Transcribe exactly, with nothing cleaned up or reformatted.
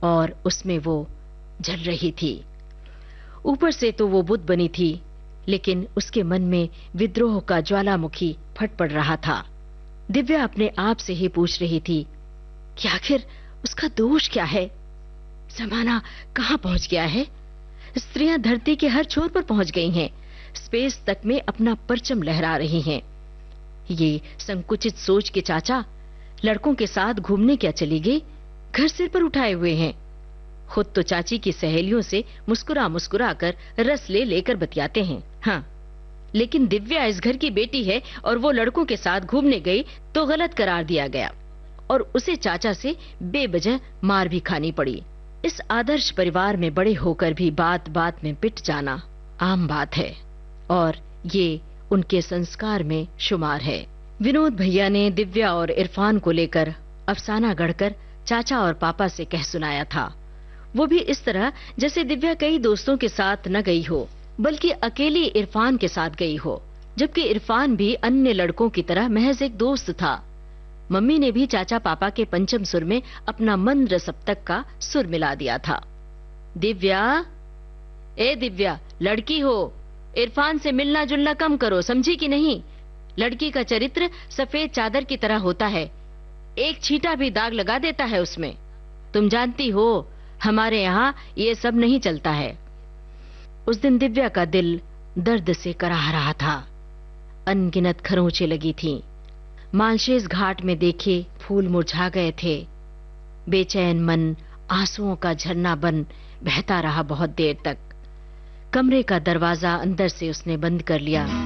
और उसमें वो जल रही थी। ऊपर से तो वो बुद्ध बनी थी, लेकिन उसके मन में विद्रोह का ज्वालामुखी फट पड़ रहा था। दिव्या अपने आप से ही पूछ रही थी कि आखिर उसका दोष क्या है? जमाना कहां पहुंच गया है? स्त्रियां धरती के हर छोर पर पहुंच गई हैं, स्पेस तक में अपना परचम लहरा रही हैं। ये संकुचित सोच के चाचा लड़कों के साथ घूमने क्या चली गई, घर सिर पर उठाए हुए हैं। खुद तो चाची की सहेलियों से मुस्कुरा मुस्कुरा कर रस ले लेकर बतियाते हैं। हाँ, लेकिन दिव्या इस घर की बेटी है और वो लड़कों के साथ घूमने गई तो गलत करार दिया गया और उसे चाचा से बेवजह मार भी खानी पड़ी। इस आदर्श परिवार में बड़े होकर भी बात बात में पिट जाना आम बात है और ये उनके संस्कार में शुमार है। विनोद भैया ने दिव्या और इरफान को लेकर अफसाना गढ़कर चाचा और पापा से कह सुनाया था। वो भी इस तरह जैसे दिव्या कई दोस्तों के साथ न गई हो, बल्कि अकेली इरफान के साथ गई हो, जबकि इरफान भी अन्य लड़कों की तरह महज एक दोस्त था। मम्मी ने भी चाचा पापा के पंचम सुर में अपना मंद्र सप्तक का सुर मिला दिया था। दिव्या, ए दिव्या, लड़की हो, इरफान से मिलना जुलना कम करो, समझी कि नहीं? लड़की का चरित्र सफेद चादर की तरह होता है, एक छींटा भी दाग लगा देता है उसमें। तुम जानती हो हमारे यहाँ ये सब नहीं चलता है। उस दिन दिव्या का दिल दर्द से कराह रहा था। अनगिनत खरोंचें लगी थीं। मालशेज घाट में देखे फूल मुरझा गए थे। बेचैन मन आंसुओं का झरना बन बहता रहा बहुत देर तक। कमरे का दरवाजा अंदर से उसने बंद कर लिया।